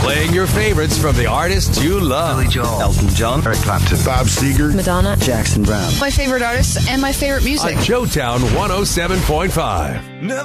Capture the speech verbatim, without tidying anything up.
Playing your favorites from the artists you love. Billy Joel, Elton John, Eric Clapton, Bob Seger, Madonna, Jackson Brown. My favorite artists and my favorite music. On Joetown one oh seven point five.